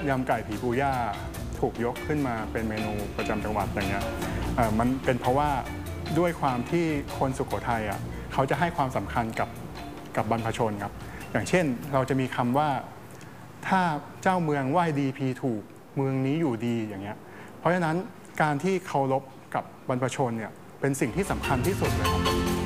ยำไก่ผีปูย่าถูกยกขึ้นมาเป็นเมนูประจำจังหวัดอย่างเงี้ยมันเป็นเพราะว่าด้วยความที่คนสุโขทัยเขาจะให้ความสำคัญกับบรรพชนครับอย่างเช่นเราจะมีคำว่าถ้าเจ้าเมืองไหว้ดีพีถูกเมืองนี้อยู่ดีอย่างเงี้ยเพราะฉะนั้นการที่เคารพกับบรรพชนเนี่ยเป็นสิ่งที่สำคัญที่สุดเลยครับ